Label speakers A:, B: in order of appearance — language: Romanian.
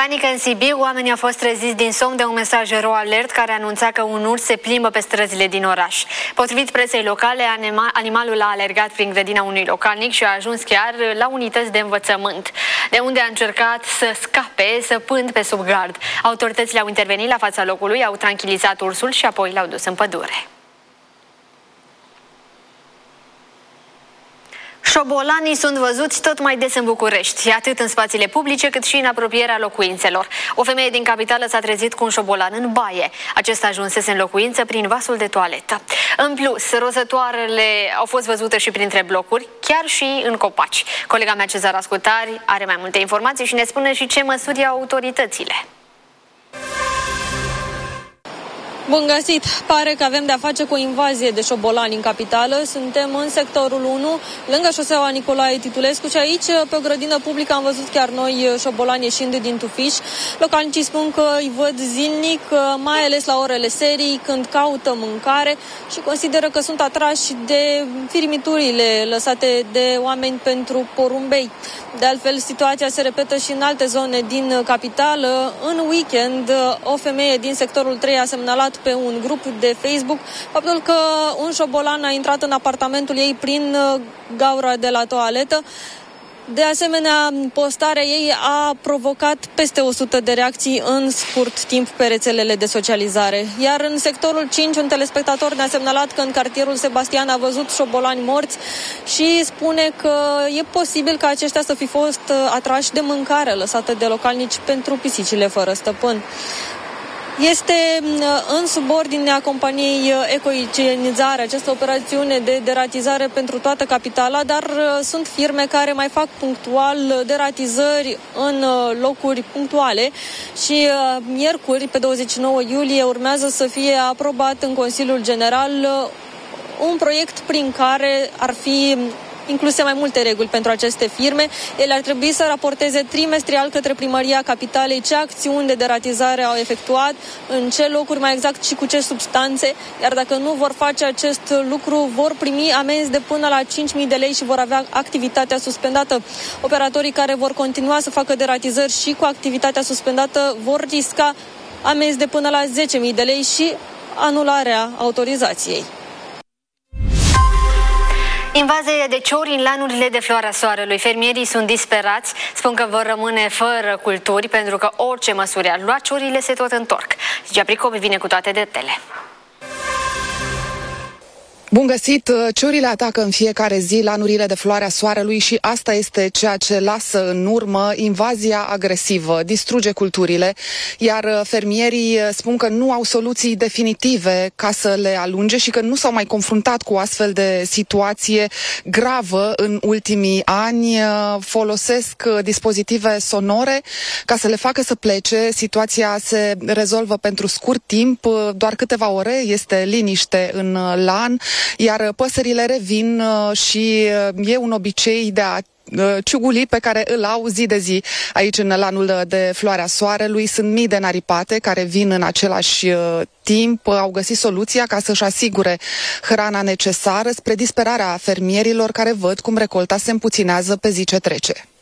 A: Panică în Sibiu, oamenii au fost treziți din somn de un mesaj ro alert care anunța că un urs se plimbă pe străzile din oraș. Potrivit presei locale, animalul a alergat prin grădina unui localnic și a ajuns chiar la unități de învățământ, de unde a încercat să scape, săpând pe sub gard. Autoritățile au intervenit la fața locului, au tranquilizat ursul și apoi l-au dus în pădure. Șobolanii sunt văzuți tot mai des în București, atât în spațiile publice cât și în apropierea locuințelor. O femeie din capitală s-a trezit cu un șobolan în baie. Acesta ajunsese în locuință prin vasul de toaletă. În plus, rozătoarele au fost văzute și printre blocuri, chiar și în copaci. Colega mea, Cezara Scutari, are mai multe informații și ne spune și ce măsuri au autoritățile.
B: Bun găsit! Pare că avem de-a face cu o invazie de șobolani în capitală. Suntem în sectorul 1, lângă șoseaua Nicolae Titulescu și aici, pe o grădină publică, am văzut chiar noi șobolani ieșind din tufiș. Localnicii spun că îi văd zilnic, mai ales la orele serii, când caută mâncare și consideră că sunt atrași de firimiturile lăsate de oameni pentru porumbei. De altfel, situația se repetă și în alte zone din capitală. În weekend, o femeie din sectorul 3 a semnalat pe un grup de Facebook faptul că un șobolan a intrat în apartamentul ei prin gaura de la toaletă. De asemenea, postarea ei a provocat peste 100 de reacții în scurt timp pe rețelele de socializare. Iar în sectorul 5, un telespectator ne-a semnalat că în cartierul Sebastian a văzut șobolani morți și spune că e posibil ca aceștia să fi fost atrași de mâncare lăsată de localnici pentru pisicile fără stăpân. Este în subordinea companiei Ecoigienizare această operațiune de deratizare pentru toată capitala, dar sunt firme care mai fac punctual deratizări în locuri punctuale și miercuri, pe 29 iulie, urmează să fie aprobat în Consiliul General un proiect prin care ar fi incluse mai multe reguli pentru aceste firme. Ele ar trebui să raporteze trimestrial către Primăria Capitalei ce acțiuni de deratizare au efectuat, în ce locuri mai exact și cu ce substanțe, iar dacă nu vor face acest lucru, vor primi amenzi de până la 5.000 de lei și vor avea activitatea suspendată. Operatorii care vor continua să facă deratizări și cu activitatea suspendată vor risca amenzi de până la 10.000 de lei și anularea autorizației.
A: Invazie de ciori în lanurile de Floarea Soarelui. Fermierii sunt disperați, spun că vor rămâne fără culturi pentru că orice măsuri ar lua, ciorile se tot întorc. Gea Pricovi vine cu toate detele.
C: Bun găsit! Ciorile atacă în fiecare zi lanurile de Floarea Soarelui și asta este ceea ce lasă în urmă invazia agresivă, distruge culturile, iar fermierii spun că nu au soluții definitive ca să le alunge și că nu s-au mai confruntat cu astfel de situație gravă în ultimii ani. Folosesc dispozitive sonore ca să le facă să plece. Situația se rezolvă pentru scurt timp, doar câteva ore, este liniște în lan, iar păsările revin și e un obicei de a ciuguli pe care îl au zi de zi aici în lanul de Floarea Soarelui. Sunt mii de naripate care vin în același timp, au găsit soluția ca să-și asigure hrana necesară spre disperarea fermierilor care văd cum recolta se împuținează pe zi ce trece.